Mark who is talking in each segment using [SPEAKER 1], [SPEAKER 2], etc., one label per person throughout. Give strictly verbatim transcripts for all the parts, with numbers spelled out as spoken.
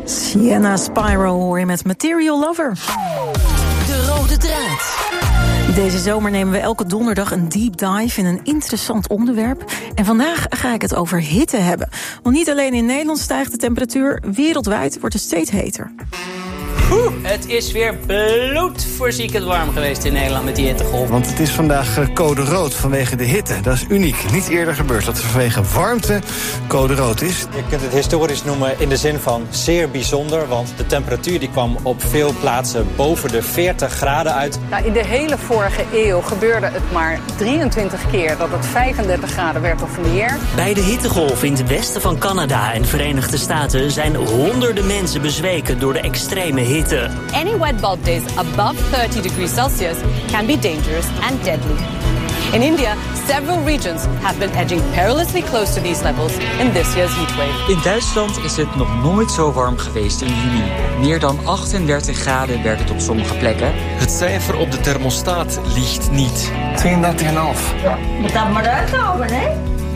[SPEAKER 1] Sienna Spyro hoor je met Material Lover.
[SPEAKER 2] De rode draad.
[SPEAKER 1] Deze zomer nemen we elke donderdag een deep dive in een interessant onderwerp. En vandaag ga ik het over hitte hebben. Want niet alleen in Nederland stijgt de temperatuur, wereldwijd wordt het steeds heter.
[SPEAKER 3] Oeh, het is weer bloedverziekend warm geweest in Nederland met die hittegolf.
[SPEAKER 4] Want het is vandaag code rood vanwege de hitte. Dat is uniek. Niet eerder gebeurd dat er vanwege warmte code rood is.
[SPEAKER 5] Je kunt het historisch noemen in de zin van zeer bijzonder. Want de temperatuur die kwam op veel plaatsen boven de veertig graden uit.
[SPEAKER 6] Nou, in de hele vorige eeuw gebeurde het maar drieëntwintig keer dat het vijfendertig graden werd of meer.
[SPEAKER 7] Bij de hittegolf in het westen van Canada en Verenigde Staten zijn honderden mensen bezweken door de extreme hitte.
[SPEAKER 8] Any wet bulb days above thirty degrees Celsius can be dangerous and deadly. In India, several regions have been edging perilously close to these levels in this year's heatwave.
[SPEAKER 9] In Duitsland is het nog nooit zo warm geweest in juni. Meer dan achtendertig graden werd het op sommige plekken.
[SPEAKER 10] Het cijfer op de thermostaat ligt niet.
[SPEAKER 4] tweeëndertig komma vijf.
[SPEAKER 11] Ja, moet dat maar uithouden, hè?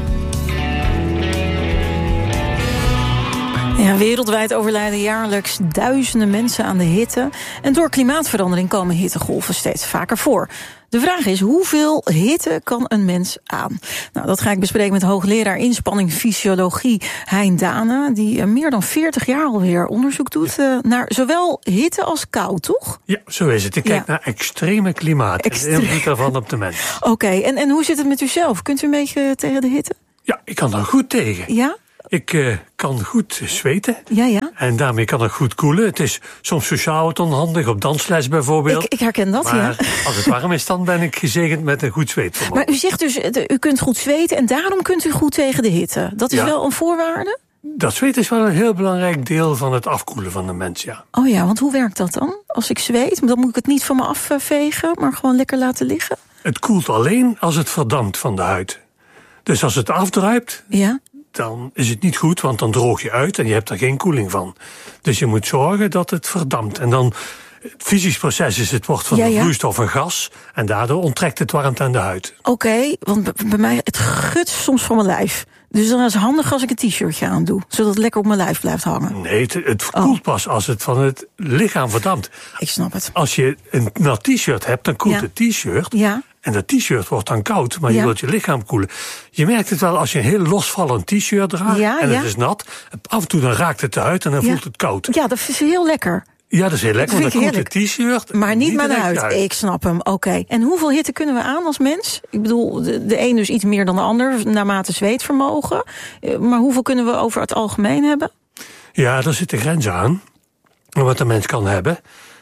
[SPEAKER 1] Ja, wereldwijd overlijden jaarlijks duizenden mensen aan de hitte. En door klimaatverandering komen hittegolven steeds vaker voor. De vraag is, hoeveel hitte kan een mens aan? Nou, dat ga ik bespreken met hoogleraar inspanning fysiologie Hein Dane, die meer dan veertig jaar alweer onderzoek doet uh, naar zowel hitte als kou, toch?
[SPEAKER 12] Ja, zo is het. Ik kijk ja. naar extreme klimaat Extreme. en de invloed daarvan op de mens.
[SPEAKER 1] Oké, okay, en, en hoe zit het met u zelf? Kunt u een beetje tegen de hitte?
[SPEAKER 12] Ja, ik kan er goed tegen.
[SPEAKER 1] Ja?
[SPEAKER 12] Ik uh, kan goed zweten.
[SPEAKER 1] Ja, ja.
[SPEAKER 12] En daarmee kan ik goed koelen. Het is soms sociaal wat onhandig, op dansles bijvoorbeeld.
[SPEAKER 1] Ik, ik herken dat,
[SPEAKER 12] maar
[SPEAKER 1] ja.
[SPEAKER 12] als het warm is, dan ben ik gezegend met een goed zweetvermogen.
[SPEAKER 1] Maar u zegt dus, u kunt goed zweten en daarom kunt u goed tegen de hitte. Dat is ja. wel een voorwaarde?
[SPEAKER 12] Dat zweten is wel een heel belangrijk deel van het afkoelen van de mens, ja.
[SPEAKER 1] Oh ja, want hoe werkt dat dan? Als ik zweet, dan moet ik het niet van me afvegen, maar gewoon lekker laten liggen?
[SPEAKER 12] Het koelt alleen als het verdampt van de huid. Dus als het afdruipt...
[SPEAKER 1] Ja.
[SPEAKER 12] Dan is het niet goed, want dan droog je uit en je hebt er geen koeling van. Dus je moet zorgen dat het verdampt. En dan, het fysisch proces is, het wordt van ja, ja. de vloeistof een gas. En daardoor onttrekt het warmte aan de huid.
[SPEAKER 1] Oké, okay, want bij mij, het gutst soms van mijn lijf. Dus dan is het handig als ik een t-shirtje aan doe, zodat het lekker op mijn lijf blijft hangen.
[SPEAKER 12] Nee, het, het koelt oh. pas als het van het lichaam verdampt.
[SPEAKER 1] Ik snap het.
[SPEAKER 12] Als je een nat t-shirt hebt, dan koelt ja. het t-shirt.
[SPEAKER 1] Ja.
[SPEAKER 12] En dat t-shirt wordt dan koud, maar je
[SPEAKER 1] ja.
[SPEAKER 12] wilt je lichaam koelen. Je merkt het wel als je een heel losvallend t-shirt draagt
[SPEAKER 1] ja,
[SPEAKER 12] en het
[SPEAKER 1] ja.
[SPEAKER 12] is nat. Af en toe dan raakt het eruit en dan ja. voelt het koud.
[SPEAKER 1] Ja, dat is heel lekker.
[SPEAKER 12] Ja, dat is heel lekker, want dan koelt het t-shirt.
[SPEAKER 1] Maar niet, niet mijn huid.
[SPEAKER 12] uit.
[SPEAKER 1] Ik snap hem, oké. Okay. En hoeveel hitte kunnen we aan als mens? Ik bedoel, de, de een dus iets meer dan de ander, naarmate zweetvermogen. Maar hoeveel kunnen we over het algemeen hebben?
[SPEAKER 12] Ja, daar zit de grens aan, wat de mens kan hebben.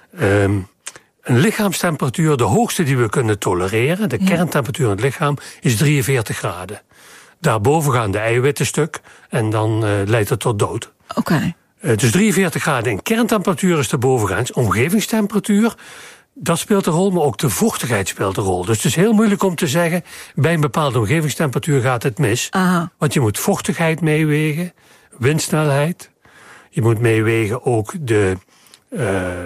[SPEAKER 12] Um, Een lichaamstemperatuur, de hoogste die we kunnen tolereren, de ja. kerntemperatuur in het lichaam, is drieënveertig graden. Daarboven gaan de eiwitten stuk en dan uh, leidt het tot dood.
[SPEAKER 1] Oké. Okay.
[SPEAKER 12] Uh, dus drieënveertig graden in kerntemperatuur is de bovengrens. Omgevingstemperatuur, dat speelt een rol, maar ook de vochtigheid speelt een rol. Dus het is heel moeilijk om te zeggen, bij een bepaalde omgevingstemperatuur gaat het mis.
[SPEAKER 1] Aha.
[SPEAKER 12] Want je moet vochtigheid meewegen, windsnelheid. Je moet meewegen ook de... Uh,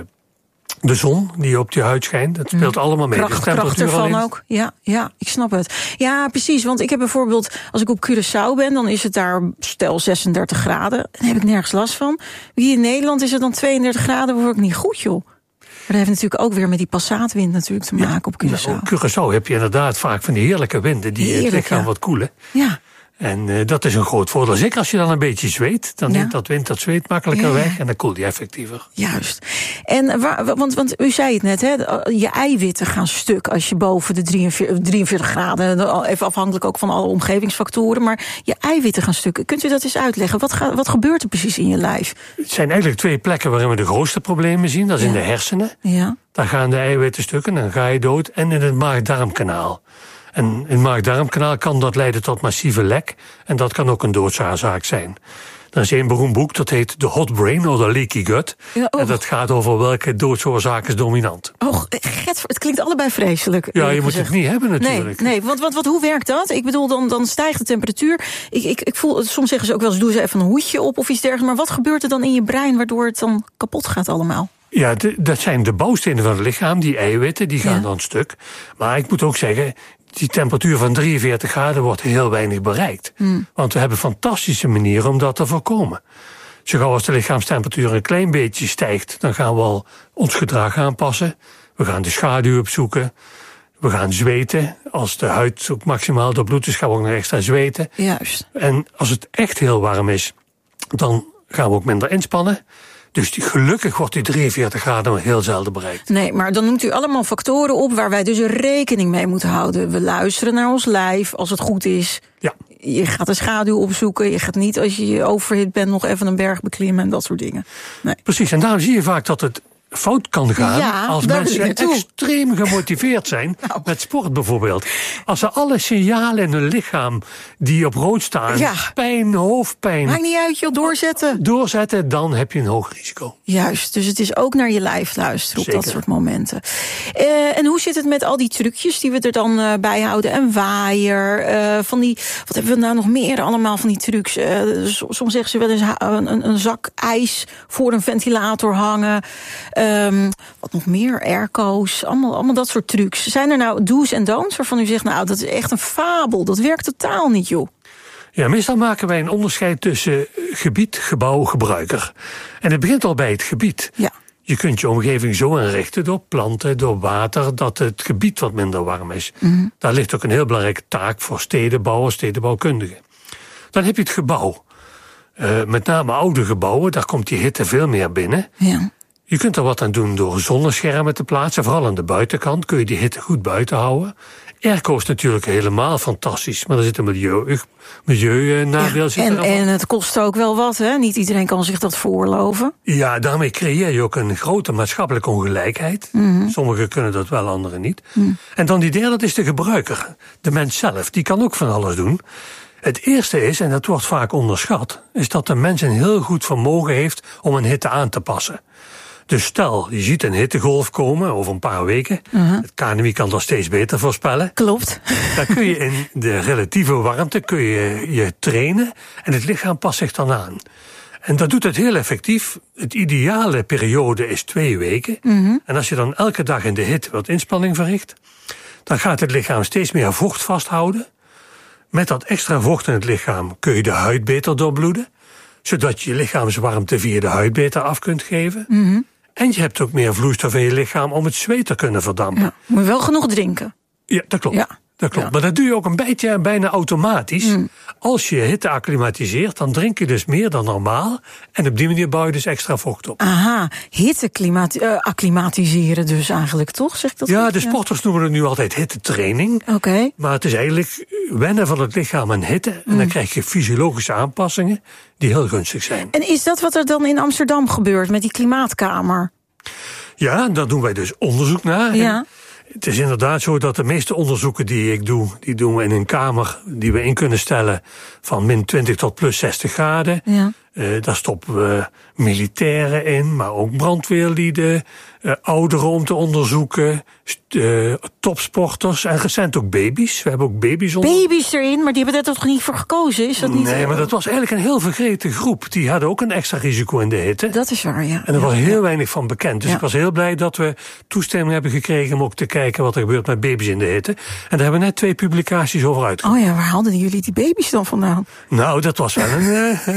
[SPEAKER 12] De zon die op je huid schijnt, dat speelt mm. allemaal mee.
[SPEAKER 1] Kracht,
[SPEAKER 12] dus temperatuur
[SPEAKER 1] kracht ervan
[SPEAKER 12] alleen...
[SPEAKER 1] ook. Ja, ja, ik snap het. Ja, precies, want ik heb bijvoorbeeld, als ik op Curaçao ben, dan is het daar, stel zesendertig graden. Dan heb ik nergens last van. Hier in Nederland is het dan tweeëndertig graden, word ik niet goed, joh. Maar dat heeft natuurlijk ook weer met die passaatwind natuurlijk te maken ja, op Curaçao.
[SPEAKER 12] Nou, op Curaçao heb je inderdaad vaak van die heerlijke winden die Heerlijk, het lichaam ja. wat koelen.
[SPEAKER 1] Ja.
[SPEAKER 12] En uh, dat is een groot voordeel. Zeker als je dan een beetje zweet, dan ja. neemt dat wind dat zweet makkelijker ja. weg en dan koelt die effectiever.
[SPEAKER 1] Juist. En waar, want, want u zei het net, hè, je eiwitten gaan stuk als je boven de drieënveertig graden, even afhankelijk ook van alle omgevingsfactoren, maar je eiwitten gaan stuk. Kunt u dat eens uitleggen? Wat, gaat, wat gebeurt er precies in je lijf? Het
[SPEAKER 12] zijn eigenlijk twee plekken waarin we de grootste problemen zien. Dat is ja. in de hersenen.
[SPEAKER 1] Ja.
[SPEAKER 12] Daar gaan de eiwitten stukken, dan ga je dood. En in het maag-darmkanaal. En in het maag-darmkanaal kan dat leiden tot massieve lek. En dat kan ook een doodsoorzaak zijn. Er is een beroemd boek, dat heet The Hot Brain of The Leaky Gut. Ja, oh. En dat gaat over welke doodsoorzaak is dominant.
[SPEAKER 1] Oh, Gert, het klinkt allebei vreselijk.
[SPEAKER 12] Ja, je moet
[SPEAKER 1] gezegd.
[SPEAKER 12] het niet hebben natuurlijk.
[SPEAKER 1] Nee, nee want, want, want hoe werkt dat? Ik bedoel, dan, dan stijgt de temperatuur. Ik, ik, ik voel, soms zeggen ze ook wel eens, doe ze even een hoedje op of iets dergelijks. Maar wat gebeurt er dan in je brein waardoor het dan kapot gaat allemaal?
[SPEAKER 12] Ja, de, dat zijn de bouwstenen van het lichaam, die eiwitten, die gaan ja. dan stuk. Maar ik moet ook zeggen, die temperatuur van drieënveertig graden wordt heel weinig bereikt. Hmm. Want we hebben fantastische manieren om dat te voorkomen. Zo gauw als de lichaamstemperatuur een klein beetje stijgt, dan gaan we al ons gedrag aanpassen. We gaan de schaduw opzoeken. We gaan zweten. Als de huid ook maximaal doorbloed is, gaan we ook nog extra zweten.
[SPEAKER 1] Juist.
[SPEAKER 12] En als het echt heel warm is, dan gaan we ook minder inspannen. Dus die, gelukkig wordt die drieënveertig graden maar heel zelden bereikt.
[SPEAKER 1] Nee, maar dan noemt u allemaal factoren op waar wij dus rekening mee moeten houden. We luisteren naar ons lijf als het goed is.
[SPEAKER 12] Ja.
[SPEAKER 1] Je gaat de schaduw opzoeken. Je gaat niet als je overhit bent nog even een berg beklimmen en dat soort dingen. Nee.
[SPEAKER 12] Precies, en daarom zie je vaak dat het fout kan gaan
[SPEAKER 1] ja,
[SPEAKER 12] als mensen extreem gemotiveerd zijn nou. met sport bijvoorbeeld. Als ze alle signalen in hun lichaam die op rood staan, ja. pijn, hoofdpijn,
[SPEAKER 1] maakt niet uit, joh, doorzetten.
[SPEAKER 12] Doorzetten, dan heb je een hoog risico.
[SPEAKER 1] Juist, dus het is ook naar je lijf luisteren Zeker. op dat soort momenten. Uh, en hoe zit het met al die trucjes die we er dan uh, bij houden? Een waaier, uh, van die, wat hebben we nou nog meer allemaal van die trucs? Uh, soms zeggen ze wel eens een, een, een zak ijs voor een ventilator hangen. Um, wat nog meer, airco's, allemaal, allemaal dat soort trucs. Zijn er nou do's en don'ts waarvan u zegt, nou, dat is echt een fabel, dat werkt totaal niet, joh?
[SPEAKER 12] Ja, meestal maken wij een onderscheid tussen gebied, gebouw, gebruiker. En het begint al bij het gebied.
[SPEAKER 1] Ja.
[SPEAKER 12] Je kunt je omgeving zo inrichten door planten, door water, dat het gebied wat minder warm is. Mm-hmm. Daar ligt ook een heel belangrijke taak voor stedenbouwers, stedenbouwkundigen. Dan heb je het gebouw. Uh, met name oude gebouwen, daar komt die hitte veel meer binnen.
[SPEAKER 1] Ja.
[SPEAKER 12] Je kunt er wat aan doen door zonneschermen te plaatsen. Vooral aan de buitenkant kun je die hitte goed buiten houden. Airco is natuurlijk helemaal fantastisch, maar er zit een milieu, milieunadeel.
[SPEAKER 1] Ja, en, en het kost ook wel wat, hè? Niet iedereen kan zich dat veroorloven.
[SPEAKER 12] Ja, daarmee creëer je ook een grote maatschappelijke ongelijkheid. Mm-hmm. Sommigen kunnen dat wel, anderen niet. Mm. En dan die derde, dat is de gebruiker. De mens zelf, die kan ook van alles doen. Het eerste is, en dat wordt vaak onderschat, is dat de mens een heel goed vermogen heeft om een hitte aan te passen. Dus stel, je ziet een hittegolf komen over een paar weken. Uh-huh. Het K N M I kan dat steeds beter voorspellen.
[SPEAKER 1] Klopt.
[SPEAKER 12] Dan kun je in de relatieve warmte kun je, je trainen en het lichaam past zich dan aan. En dat doet het heel effectief. Het ideale periode is twee weken. Uh-huh. En als je dan elke dag in de hitte wat inspanning verricht, dan gaat het lichaam steeds meer vocht vasthouden. Met dat extra vocht in het lichaam kun je de huid beter doorbloeden, zodat je je lichaamswarmte via de huid beter af kunt geven. Mm-hmm. En je hebt ook meer vloeistof in je lichaam om het zweet te kunnen verdampen.
[SPEAKER 1] Ja, moet je wel genoeg drinken.
[SPEAKER 12] Ja, dat klopt.
[SPEAKER 1] Ja.
[SPEAKER 12] Dat klopt.
[SPEAKER 1] Ja.
[SPEAKER 12] Maar dat doe je ook een beetje bijna automatisch. Mm. Als je hitte acclimatiseert, dan drink je dus meer dan normaal. En op die manier bouw je dus extra vocht op.
[SPEAKER 1] Aha, hitte klimati- uh, acclimatiseren dus eigenlijk, toch? Zeg ik dat
[SPEAKER 12] ja,
[SPEAKER 1] goed?
[SPEAKER 12] de sporters ja. noemen het nu altijd hittetraining.
[SPEAKER 1] Oké. Okay.
[SPEAKER 12] Maar het is eigenlijk wennen van het lichaam aan hitte. En mm. dan krijg je fysiologische aanpassingen die heel gunstig zijn.
[SPEAKER 1] En is dat wat er dan in Amsterdam gebeurt met die klimaatkamer?
[SPEAKER 12] Ja, daar doen wij dus onderzoek naar.
[SPEAKER 1] Ja.
[SPEAKER 12] Het is inderdaad zo dat de meeste onderzoeken die ik doe, die doen we in een kamer die we in kunnen stellen van min twintig tot plus zestig graden. Ja. Uh, daar stoppen we militairen in, maar ook brandweerlieden, uh, ouderen om te onderzoeken, uh, topsporters en recent ook baby's. We hebben ook baby's onder...
[SPEAKER 1] Baby's erin, maar die hebben daar toch niet voor gekozen? Is dat niet?
[SPEAKER 12] Nee, maar dat was eigenlijk een heel vergeten groep. Die hadden ook een extra risico in de hitte.
[SPEAKER 1] Dat is waar, ja.
[SPEAKER 12] En er
[SPEAKER 1] ja,
[SPEAKER 12] was heel
[SPEAKER 1] ja.
[SPEAKER 12] weinig van bekend. Dus
[SPEAKER 1] ja.
[SPEAKER 12] ik was heel blij dat we toestemming hebben gekregen om ook te kijken wat er gebeurt met baby's in de hitte. En daar hebben we net twee publicaties over uitgekomen.
[SPEAKER 1] Oh ja, waar haalden jullie die baby's dan vandaan?
[SPEAKER 12] Nou, dat was wel een, uh,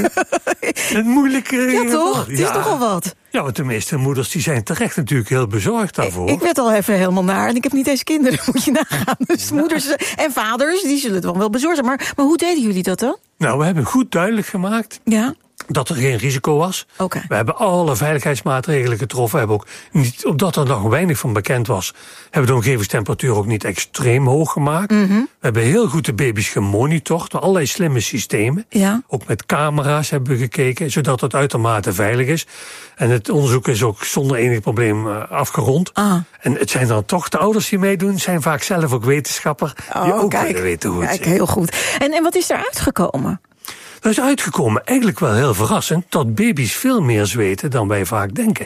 [SPEAKER 12] een moeilijke...
[SPEAKER 1] Ja, toch? Het is
[SPEAKER 12] ja.
[SPEAKER 1] toch al wat.
[SPEAKER 12] Ja, want de meeste moeders die zijn terecht natuurlijk heel bezorgd daarvoor.
[SPEAKER 1] Ik, ik werd al even helemaal naar en ik heb niet eens kinderen, moet je nagaan. Dus moeders en vaders, die zullen het wel wel bezorgd zijn. Maar, maar hoe deden jullie dat dan?
[SPEAKER 12] Nou, we hebben goed duidelijk gemaakt...
[SPEAKER 1] Ja.
[SPEAKER 12] dat er geen risico was.
[SPEAKER 1] Okay.
[SPEAKER 12] We hebben alle veiligheidsmaatregelen getroffen. We hebben ook niet, omdat er nog weinig van bekend was, hebben we de omgevingstemperatuur ook niet extreem hoog gemaakt. Mm-hmm. We hebben heel goed de baby's gemonitord, met allerlei slimme systemen.
[SPEAKER 1] Ja.
[SPEAKER 12] Ook met camera's hebben we gekeken, zodat het uitermate veilig is. En het onderzoek is ook zonder enig probleem uh, afgerond.
[SPEAKER 1] Ah.
[SPEAKER 12] En het zijn dan toch de ouders die meedoen, zijn vaak zelf ook wetenschapper,
[SPEAKER 1] oh,
[SPEAKER 12] die ook
[SPEAKER 1] kijk,
[SPEAKER 12] willen weten hoe het
[SPEAKER 1] kijk,
[SPEAKER 12] zit.
[SPEAKER 1] Heel goed. En, en wat is er uitgekomen?
[SPEAKER 12] Er is uitgekomen, eigenlijk wel heel verrassend, dat baby's veel meer zweten dan wij vaak denken.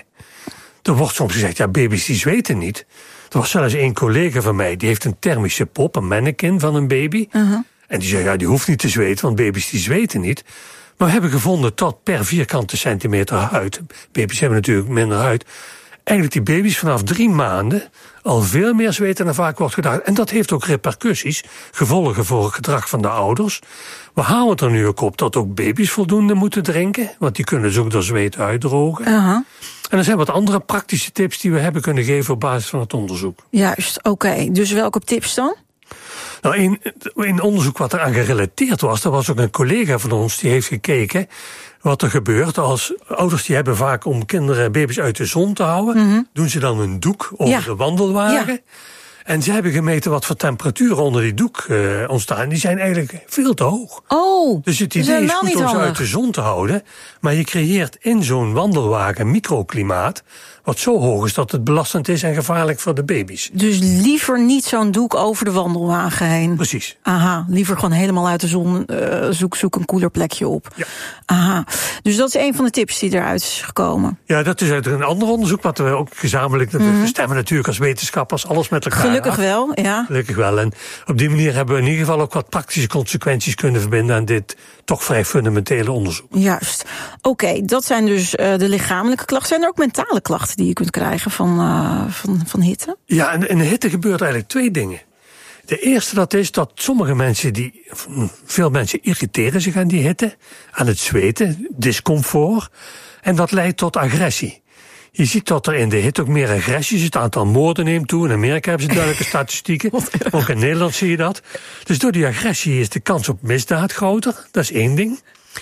[SPEAKER 12] Er wordt soms gezegd, ja, baby's die zweten niet. Er was zelfs een collega van mij, die heeft een thermische pop, een mannequin van een baby. Uh-huh. En die zei, ja, die hoeft niet te zweten, want baby's die zweten niet. Maar we hebben gevonden dat per vierkante centimeter huid, baby's hebben natuurlijk minder huid, eigenlijk die baby's vanaf drie maanden al veel meer zweten dan vaak wordt gedacht. En dat heeft ook repercussies, gevolgen voor het gedrag van de ouders. We halen het er nu ook op dat ook baby's voldoende moeten drinken, want die kunnen dus ook door zweet uitdrogen.
[SPEAKER 1] Uh-huh.
[SPEAKER 12] En er zijn wat andere praktische tips die we hebben kunnen geven op basis van het onderzoek.
[SPEAKER 1] Juist, oké. Okay. Dus welke tips dan?
[SPEAKER 12] Nou, in, in onderzoek wat eraan gerelateerd was, er was ook een collega van ons die heeft gekeken wat er gebeurt als ouders die hebben vaak om kinderen en baby's uit de zon te houden, mm-hmm. doen ze dan een doek over ja. de wandelwagen. Ja. En ze hebben gemeten wat voor temperaturen onder die doek uh, ontstaan. Die zijn eigenlijk veel te hoog.
[SPEAKER 1] Oh,
[SPEAKER 12] dus het idee is goed om ze uit de zon te houden. Maar je creëert in zo'n wandelwagen microklimaat wat zo hoog is dat het belastend is en gevaarlijk voor de baby's.
[SPEAKER 1] Dus liever niet zo'n doek over de wandelwagen heen.
[SPEAKER 12] Precies.
[SPEAKER 1] Aha, liever gewoon helemaal uit de zon. Uh, zoek, zoek een koeler plekje op.
[SPEAKER 12] Ja.
[SPEAKER 1] Aha, dus dat is een van de tips die eruit is gekomen.
[SPEAKER 12] Ja, dat is uit een ander onderzoek wat we ook gezamenlijk... Mm-hmm. We stemmen natuurlijk als wetenschappers alles met elkaar
[SPEAKER 1] Gelukkig
[SPEAKER 12] af.
[SPEAKER 1] wel, ja.
[SPEAKER 12] Gelukkig wel. En op die manier hebben we in ieder geval ook wat praktische consequenties kunnen verbinden aan dit toch vrij fundamentele onderzoek.
[SPEAKER 1] Juist. Oké, okay, dat zijn dus uh, de lichamelijke klachten. Zijn er ook mentale klachten die je kunt krijgen van, uh, van, van hitte?
[SPEAKER 12] Ja, en in de hitte gebeurt eigenlijk twee dingen. De eerste dat is dat sommige mensen, die, veel mensen irriteren zich aan die hitte, aan het zweten, discomfort. En dat leidt tot agressie. Je ziet dat er in de hitte ook meer agressie is. Het aantal moorden neemt toe. In Amerika hebben ze duidelijke statistieken. Ook in Nederland zie je dat. Dus door die agressie is de kans op misdaad groter. Dat is één ding.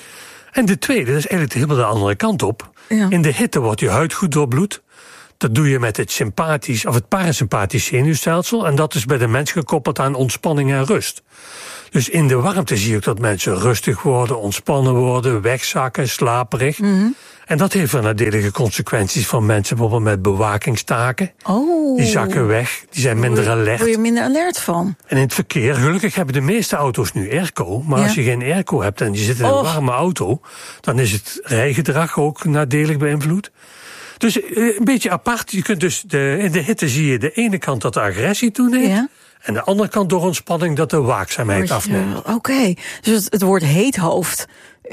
[SPEAKER 12] En de tweede, dat is eigenlijk helemaal de andere kant op. Ja. In de hitte wordt je huid goed doorbloed. Dat doe je met het sympathisch of het parasympathisch zenuwstelsel. En dat is bij de mens gekoppeld aan ontspanning en rust. Dus in de warmte zie ik dat mensen rustig worden, ontspannen worden, wegzakken, slaperig. Mm-hmm. En dat heeft wel nadelige consequenties voor mensen bijvoorbeeld met bewakingstaken.
[SPEAKER 1] Oh.
[SPEAKER 12] Die zakken weg, die zijn minder alert. Daar
[SPEAKER 1] word je minder alert van.
[SPEAKER 12] En in het verkeer, gelukkig hebben de meeste auto's nu airco. Maar ja. als je geen airco hebt en je zit in een oh. warme auto, dan is het rijgedrag ook nadelig beïnvloed. Dus een beetje apart. Je kunt dus de, in de hitte zie je de ene kant dat de agressie toeneemt. Ja. En de andere kant door ontspanning dat de waakzaamheid je, afneemt.
[SPEAKER 1] Oké, okay. Dus het, het woord heethoofd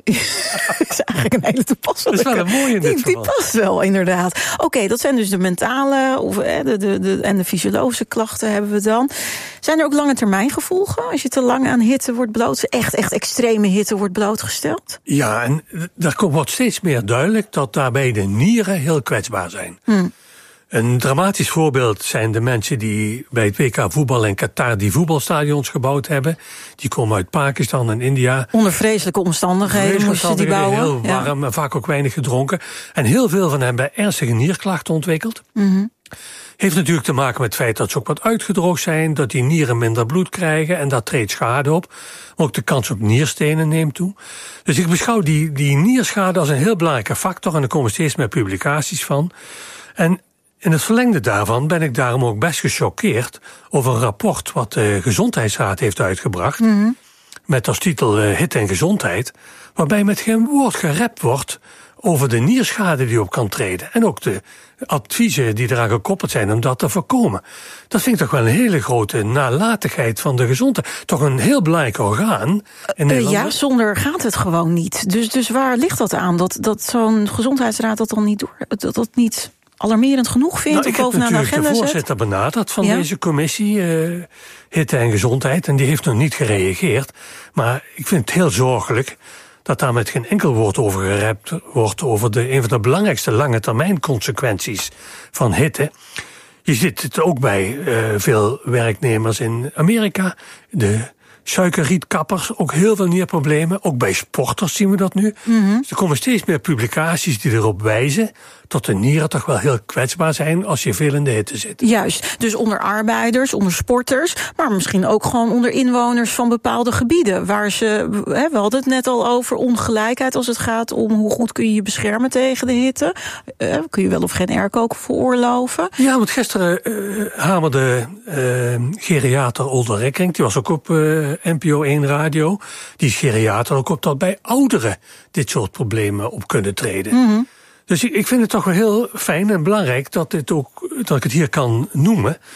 [SPEAKER 1] is eigenlijk een hele toepasselijke.
[SPEAKER 12] Dat is wel een mooie in dit
[SPEAKER 1] die, die past wel, inderdaad. Oké, okay, dat zijn dus de mentale of, de, de, de, en de fysiologische klachten hebben we dan. Zijn er ook lange termijn gevolgen als je te lang aan hitte wordt bloot, echt, echt extreme hitte wordt blootgesteld?
[SPEAKER 12] Ja, en daar wordt steeds meer duidelijk dat daarbij de nieren heel kwetsbaar zijn. Hmm. Een dramatisch voorbeeld zijn de mensen die bij het W K voetbal in Qatar die voetbalstadions gebouwd hebben. Die komen uit Pakistan en India.
[SPEAKER 1] Onder vreselijke omstandigheden moesten die bouwen.
[SPEAKER 12] Heel warm, ja. Vaak ook weinig gedronken. En heel veel van hen hebben ernstige nierklachten ontwikkeld. Mm-hmm. Heeft natuurlijk te maken met het feit dat ze ook wat uitgedroogd zijn, dat die nieren minder bloed krijgen en dat treedt schade op. Ook de kans op nierstenen neemt toe. Dus ik beschouw die, die nierschade als een heel belangrijke factor en er komen steeds meer publicaties van. En in het verlengde daarvan ben ik daarom ook best gechoqueerd over een rapport wat de Gezondheidsraad heeft uitgebracht. Mm-hmm. Met als titel uh, Hitte en Gezondheid. Waarbij met geen woord gerept wordt over de nierschade die op kan treden. En ook de adviezen die eraan gekoppeld zijn om dat te voorkomen. Dat vind ik toch wel een hele grote nalatigheid van de gezondheid. Toch een heel belangrijk orgaan in Nederland.
[SPEAKER 1] Uh, ja, zonder gaat het gewoon niet. Dus, dus waar ligt dat aan? Dat, dat zo'n gezondheidsraad dat dan niet door... Dat, dat niet alarmerend genoeg vindt?
[SPEAKER 12] Nou, ik heb natuurlijk de voorzitter zet? benaderd van ja? deze commissie uh, Hitte en Gezondheid. En die heeft nog niet gereageerd. Maar ik vind het heel zorgelijk dat daar met geen enkel woord over gerept wordt over de, een van de belangrijkste lange termijn consequenties van hitte. Je ziet het ook bij uh, veel werknemers in Amerika. De suikerrietkappers, ook heel veel nierproblemen. Ook bij sporters zien we dat nu. Mm-hmm. Dus er komen steeds meer publicaties die erop wijzen dat de nieren toch wel heel kwetsbaar zijn als je veel in de hitte zit.
[SPEAKER 1] Juist, dus onder arbeiders, onder sporters, maar misschien ook gewoon onder inwoners van bepaalde gebieden. Waar ze, hè, we hadden het net al over ongelijkheid als het gaat om hoe goed kun je je beschermen tegen de hitte. Uh, kun je wel of geen airco veroorloven?
[SPEAKER 12] Ja, want gisteren uh, hamerde uh, geriater Older Rekkering, die was ook op uh, N P O één radio. Die is geriater ook op dat bij ouderen dit soort problemen op kunnen treden. Mm-hmm. Dus ik vind het toch wel heel fijn en belangrijk dat, dit ook, dat ik het hier kan noemen.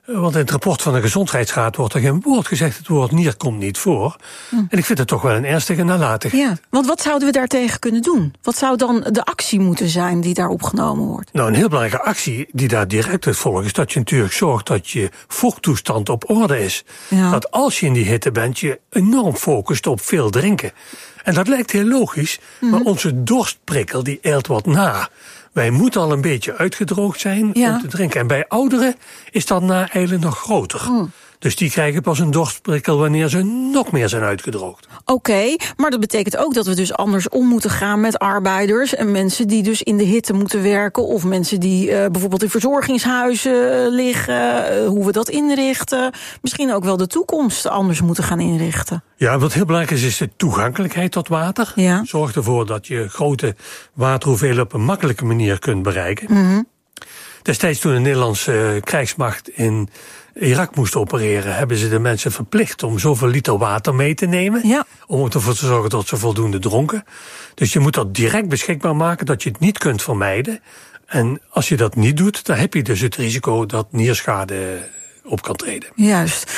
[SPEAKER 12] Want in het rapport van de Gezondheidsraad wordt er geen woord gezegd. Het woord nier komt niet voor. Hm. En ik vind het toch wel een ernstige nalatigheid.
[SPEAKER 1] Ja, want wat zouden we daartegen kunnen doen? Wat zou dan de actie moeten zijn die daar opgenomen wordt?
[SPEAKER 12] Nou, een heel belangrijke actie die daar direct uit volgt, is dat je natuurlijk zorgt dat je vochttoestand op orde is. Ja. Dat als je in die hitte bent, je enorm focust op veel drinken. En dat lijkt heel logisch, mm-hmm. maar onze dorstprikkel die eilt wat na. Wij moeten al een beetje uitgedroogd zijn ja. om te drinken. En bij ouderen is dat na-eilen nog groter. Mm. Dus die krijgen pas een dorstprikkel wanneer ze nog meer zijn uitgedroogd.
[SPEAKER 1] Oké, okay, maar dat betekent ook dat we dus anders om moeten gaan met arbeiders en mensen die dus in de hitte moeten werken, of mensen die uh, bijvoorbeeld in verzorgingshuizen uh, liggen, uh, hoe we dat inrichten. Misschien ook wel de toekomst anders moeten gaan inrichten.
[SPEAKER 12] Ja, wat heel belangrijk is, is de toegankelijkheid tot water. Ja. Zorg ervoor dat je grote waterhoeveelheden op een makkelijke manier kunt bereiken. Mm-hmm. Destijds toen de Nederlandse uh, krijgsmacht in Irak moest opereren, hebben ze de mensen verplicht om zoveel liter water mee te nemen. Ja. Om ervoor te zorgen dat ze voldoende dronken. Dus je moet dat direct beschikbaar maken, dat je het niet kunt vermijden. En als je dat niet doet, dan heb je dus het risico dat nierschade op kan treden.
[SPEAKER 1] Juist.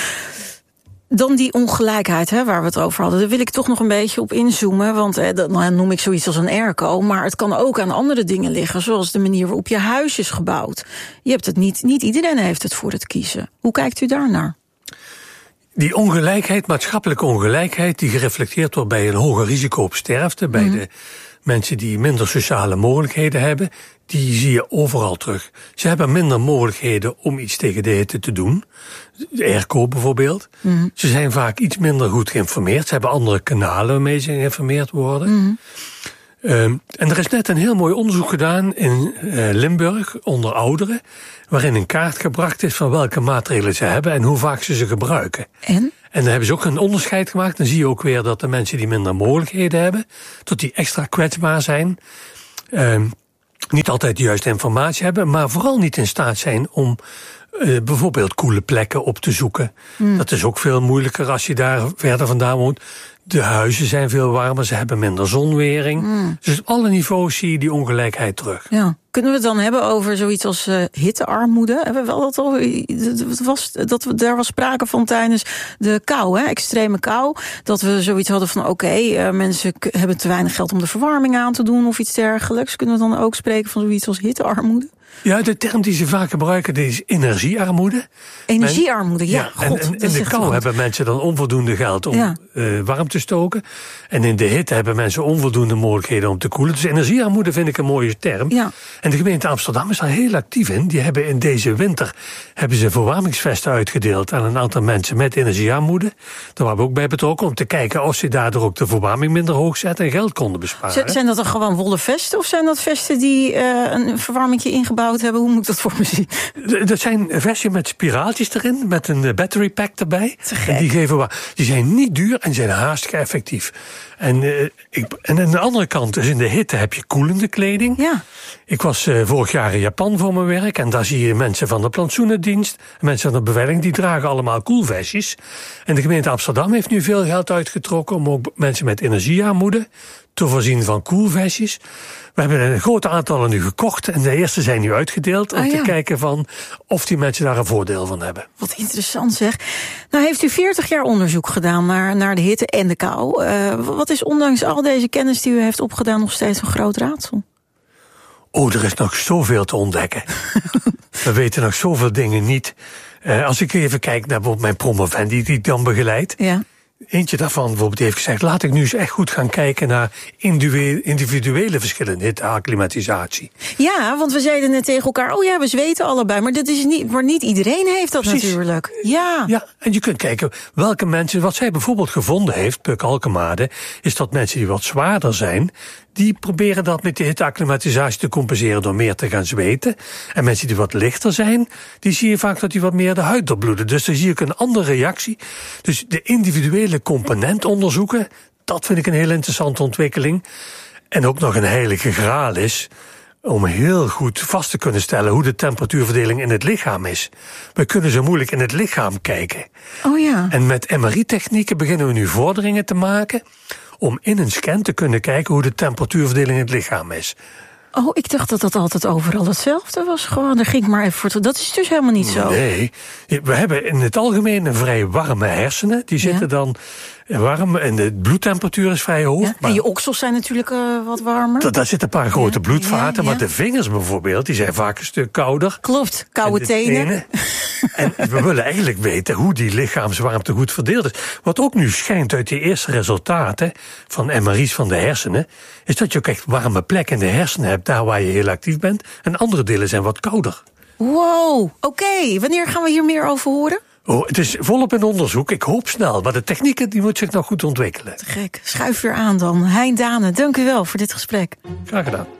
[SPEAKER 1] Dan die ongelijkheid, hè, waar we het over hadden. Daar wil ik toch nog een beetje op inzoomen. Want eh, dat nou, noem ik zoiets als een airco. Maar het kan ook aan andere dingen liggen. Zoals de manier waarop je huis is gebouwd. Je hebt het niet, niet iedereen heeft het voor het kiezen. Hoe kijkt u daarnaar?
[SPEAKER 12] Die ongelijkheid, maatschappelijke ongelijkheid, die gereflecteerd wordt bij een hoger risico op sterfte. Bij mm-hmm. de mensen die minder sociale mogelijkheden hebben. Die zie je overal terug. Ze hebben minder mogelijkheden om iets tegen de hitte te doen. De airco bijvoorbeeld. Mm-hmm. Ze zijn vaak iets minder goed geïnformeerd. Ze hebben andere kanalen waarmee ze geïnformeerd worden. Mm-hmm. Um, en er is net een heel mooi onderzoek gedaan in uh, Limburg onder ouderen, waarin een kaart gebracht is van welke maatregelen ze hebben en hoe vaak ze ze gebruiken.
[SPEAKER 1] En?
[SPEAKER 12] En dan hebben ze ook een onderscheid gemaakt. Dan zie je ook weer dat de mensen die minder mogelijkheden hebben, dat die extra kwetsbaar zijn. Um, niet altijd de juiste informatie hebben, maar vooral niet in staat zijn om uh, bijvoorbeeld koele plekken op te zoeken. Mm. Dat is ook veel moeilijker als je daar verder vandaan woont. De huizen zijn veel warmer, ze hebben minder zonwering. Mm. Dus op alle niveaus zie je die ongelijkheid terug.
[SPEAKER 1] Ja. Kunnen we het dan hebben over zoiets als uh, hittearmoede? Hebben we wel dat al? Dat was, dat we, daar was sprake van tijdens de kou, hè, extreme kou. Dat we zoiets hadden van oké, okay, uh, mensen k- hebben te weinig geld om de verwarming aan te doen of iets dergelijks. Kunnen we dan ook spreken van zoiets als hittearmoede?
[SPEAKER 12] Ja, de term die ze vaak gebruiken is energiearmoede.
[SPEAKER 1] Energiearmoede, ja. ja
[SPEAKER 12] God, en, en in de kou hebben mensen dan onvoldoende geld om ja. uh, warm te stoken. En in de hitte hebben mensen onvoldoende mogelijkheden om te koelen. Dus energiearmoede vind ik een mooie term. Ja. En de gemeente Amsterdam is daar heel actief in. Die hebben in deze winter hebben ze verwarmingsvesten uitgedeeld aan een aantal mensen met energiearmoede. Daar waren we ook bij betrokken om te kijken of ze daardoor ook de verwarming minder hoog zetten en geld konden besparen.
[SPEAKER 1] Zijn dat dan gewoon wollen vesten of zijn dat vesten die uh, een verwarmingje ingebouwd hebben? Hoe moet ik dat voor me zien?
[SPEAKER 12] Dat zijn vesten met spiraaltjes erin, met een battery pack erbij. En die geven wat. Die zijn niet duur en zijn haast effectief. En, uh, ik, en aan de andere kant, dus in de hitte heb je koelende kleding. Ja. Ik was uh, vorig jaar in Japan voor mijn werk en daar zie je mensen van de plantsoenendienst, mensen van de beveiliging, die dragen allemaal koelvestjes. En de gemeente Amsterdam heeft nu veel geld uitgetrokken om ook mensen met energiearmoede te voorzien van koelvestjes. We hebben een groot aantal nu gekocht en de eerste zijn nu uitgedeeld om ah, ja. te kijken van of die mensen daar een voordeel van hebben.
[SPEAKER 1] Wat interessant zeg. Nou heeft u veertig jaar onderzoek gedaan naar, naar de hitte en de kou. Uh, wat is ondanks al deze kennis die u heeft opgedaan nog steeds een groot raadsel?
[SPEAKER 12] Oh, er is nog zoveel te ontdekken. We weten nog zoveel dingen niet. Uh, als ik even kijk naar bijvoorbeeld mijn promovendi die ik dan begeleid. Ja. Eentje daarvan bijvoorbeeld die heeft gezegd, laat ik nu eens echt goed gaan kijken naar individuele verschillen in hitteacclimatisatie.
[SPEAKER 1] Ja, want we zeiden net tegen elkaar, oh ja, we zweten allebei, maar dit is niet, maar niet iedereen heeft dat Precies. natuurlijk. Ja.
[SPEAKER 12] ja, en je kunt kijken welke mensen, wat zij bijvoorbeeld gevonden heeft, Puk Alkemade, is dat mensen die wat zwaarder zijn, die proberen dat met de hitteacclimatisatie te compenseren door meer te gaan zweten. En mensen die wat lichter zijn, die zie je vaak dat die wat meer de huid doorbloeden. Dus dan zie ik een andere reactie. Dus de individuele component onderzoeken, dat vind ik een heel interessante ontwikkeling. En ook nog een heilige graal is om heel goed vast te kunnen stellen hoe de temperatuurverdeling in het lichaam is. We kunnen zo moeilijk in het lichaam kijken.
[SPEAKER 1] Oh ja.
[SPEAKER 12] En met M R I-technieken beginnen we nu vorderingen te maken om in een scan te kunnen kijken hoe de temperatuurverdeling in het lichaam is.
[SPEAKER 1] Oh, ik dacht dat dat altijd overal hetzelfde was. Gewoon, daar ging ik maar even voor. Dat is dus helemaal niet zo.
[SPEAKER 12] Nee, we hebben in het algemeen een vrij warme hersenen. Die zitten ja. dan warm en de bloedtemperatuur is vrij hoog.
[SPEAKER 1] Ja, en je oksels zijn natuurlijk uh, wat warmer.
[SPEAKER 12] Da- daar zitten een paar grote ja, bloedvaten, ja, ja. maar de vingers bijvoorbeeld, die zijn vaak een stuk kouder.
[SPEAKER 1] Klopt, koude tenen. tenen.
[SPEAKER 12] En we willen eigenlijk weten hoe die lichaamswarmte goed verdeeld is. Wat ook nu schijnt uit die eerste resultaten van M R I's van de hersenen, is dat je ook echt warme plekken in de hersenen hebt, daar waar je heel actief bent. En andere delen zijn wat kouder.
[SPEAKER 1] Wow, oké. Okay. Wanneer gaan we hier meer over horen?
[SPEAKER 12] Oh, het is volop in onderzoek. Ik hoop snel, maar de technieken die moet zich nog goed ontwikkelen.
[SPEAKER 1] Te gek. Schuif weer aan dan. Hein Dane, dank u wel voor dit gesprek.
[SPEAKER 12] Graag gedaan.